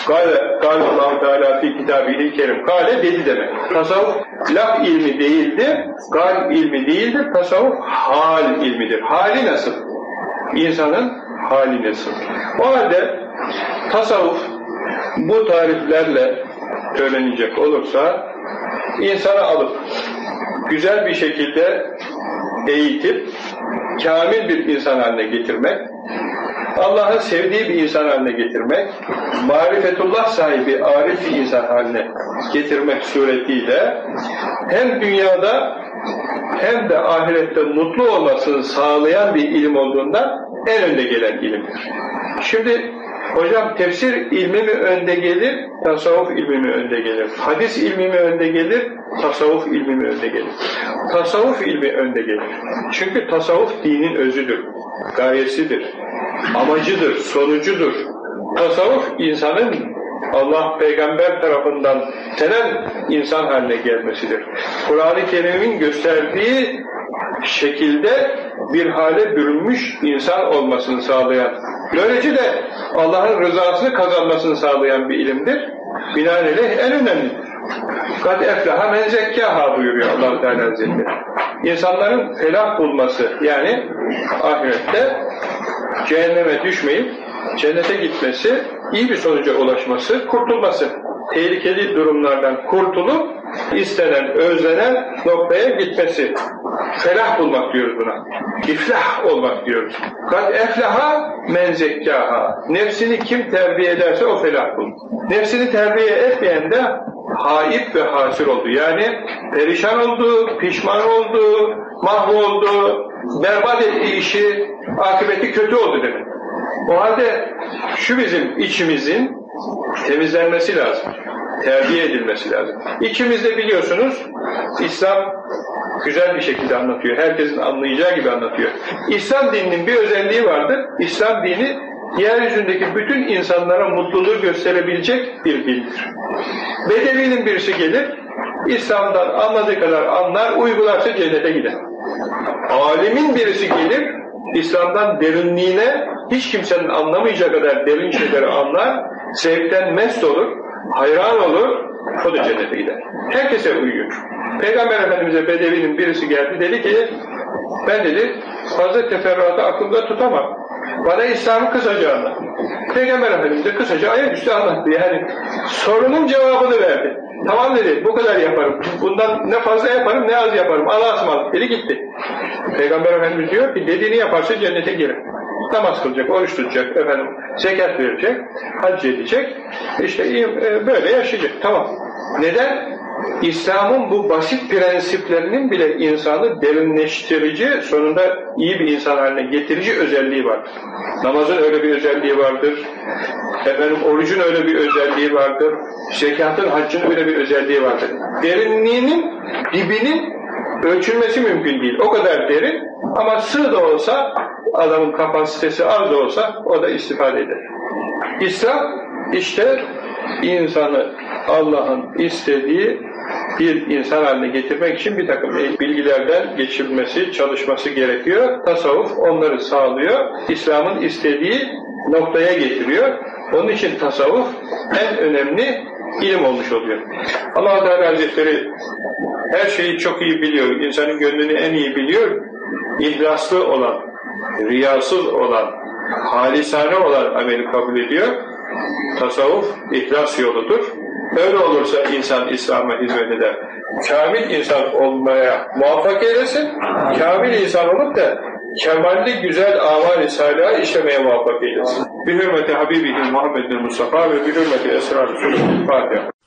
Kâle Allah-u Teala fi kitâbihi kerim. Kâle dedi demek. Tasavvuf laf ilmi değildir, kalp ilmi değildir, tasavvuf hal ilmidir. Hali nasıl? İnsanın hali nasıl? O halde tasavvuf bu tariflerle öğrenilecek olursa insanı alıp güzel bir şekilde eğitip kamil bir insan haline getirmek, Allah'ın sevdiği bir insan haline getirmek, marifetullah sahibi, arif bir insan haline getirmek suretiyle hem dünyada hem de ahirette mutlu olmasını sağlayan bir ilim olduğundan en önde gelen ilimdir. Şimdi hocam tefsir ilmi mi önde gelir, tasavvuf ilmi mi önde gelir? Hadis ilmi mi önde gelir, tasavvuf ilmi mi önde gelir? Tasavvuf ilmi önde gelir. Çünkü tasavvuf dinin özüdür, gayesidir, amacıdır, sonucudur. Tasavvuf insanın Allah peygamber tarafından istenen insan haline gelmesidir. Kur'an-ı Kerim'in gösterdiği şekilde bir hale bürünmüş insan olmasını sağlayan, böylece de Allah'ın rızasını kazanmasını sağlayan bir ilimdir. Binaenaleyh en önemlidir. Kad eflaha men zekkâhâ buyuruyor Allah-u Teala Hazretleri. İnsanların felah bulması, yani ahirette cehenneme düşmeyip cennete gitmesi, iyi bir sonuca ulaşması, kurtulması, tehlikeli durumlardan kurtulup istenen, özlenen noktaya gitmesi. Felah bulmak diyoruz buna. İflah olmak diyoruz. Kad eflaha men zekkâhâ. Nefsini kim terbiye ederse o felah bulur. Nefsini terbiye etmeyen de haip ve hasir oldu. Yani perişan oldu, pişman oldu, mahvoldu, berbat etti işi, akıbeti kötü oldu demek. O halde şu bizim içimizin temizlenmesi lazım. Terbiye edilmesi lazım. İçimizde biliyorsunuz İslam güzel bir şekilde anlatıyor. Herkesin anlayacağı gibi anlatıyor. İslam dininin bir özelliği vardır. İslam dini yeryüzündeki bütün insanlara mutluluğu gösterebilecek bir dindir. Bedevinin birisi gelir, İslam'dan anladığı kadar anlar, uygularsa cennete gider. Alimin birisi gelir, İslam'dan derinliğine hiç kimsenin anlamayacağı kadar derin şeyleri anlar, zevkten mest olur, hayran olur, o da cennete gider. Herkese uyuyor. Peygamber Efendimiz'e Bedevi'nin birisi geldi, dedi ki, ben dedi, fazla teferruatı aklımda tutamam. Bana İslam'ı kısaca anlat. Peygamber Efendimiz de kısaca ayaküstü anlattı. Yani sorunun cevabını verdi. Tamam dedi, bu kadar yaparım. Bundan ne fazla yaparım, ne az yaparım. Allah'a ısmarladık dedi, gitti. Peygamber Efendimiz diyor ki, dediğini yaparsa cennete girer. Namaz kılacak, oruç tutacak, zekat verecek, hac edecek, işte böyle yaşayacak. Tamam. Neden? İslam'ın bu basit prensiplerinin bile insanı derinleştirici, sonunda iyi bir insan haline getirici özelliği vardır. Namazın öyle bir özelliği vardır, orucun öyle bir özelliği vardır, zekatın, haccın öyle bir özelliği vardır. Derinliğinin, dibinin ölçülmesi mümkün değil. O kadar derin ama sığ da olsa, adamın kapasitesi az da olsa o da istifade eder. İslam işte insanı Allah'ın istediği bir insan haline getirmek için bir takım bilgilerden geçirilmesi, çalışması gerekiyor. Tasavvuf onları sağlıyor. İslam'ın istediği noktaya getiriyor. Onun için tasavvuf en önemli ilim olmuş oluyor. Allah-u Teala Hazretleri her şeyi çok iyi biliyor. İnsanın gönlünü en iyi biliyor. İhlaslı olan, riyasız olan, halisane olan ameli kabul ediyor. Tasavvuf ihlas yoludur. Öyle olursa insan İslam'a hizmet eder. Kamil insan olmaya muvaffak eylesin. Kamil insan olup da kemalli güzel amali salihâ işlemeye muvaffak eylesin. Bi hürmeti Habibihi Muhammed'in Mustafa ve bi hürmeti Esrar-ı Fatiha.